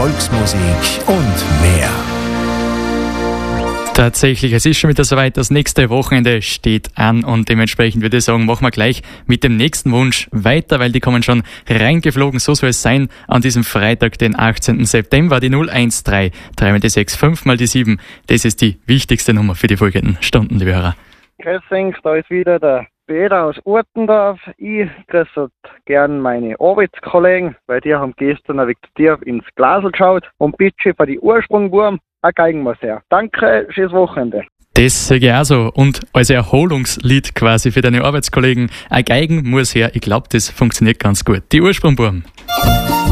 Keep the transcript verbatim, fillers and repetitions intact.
Volksmusik und mehr. Tatsächlich, es ist schon wieder soweit, das nächste Wochenende steht an und dementsprechend würde ich sagen, machen wir gleich mit dem nächsten Wunsch weiter, weil die kommen schon reingeflogen. So soll es sein an diesem Freitag, den achtzehnten September, die null eins drei drei mal die sechs, fünf mal die sieben. Das ist die wichtigste Nummer für die folgenden Stunden, liebe Hörer. Grüß euch, da ist wieder der Peter aus Urtendorf. Ich grüße gern meine Arbeitskollegen, weil die haben gestern ein wenig tief ins Glasl geschaut und bitte für die Ursprungwurm ein Geigenmuseum. Danke, schönes Wochenende. Das sage ich auch so. Und als Erholungslied quasi für deine Arbeitskollegen, ein Geigen muss her. Ich glaube, das funktioniert ganz gut. Die Ursprungwurm.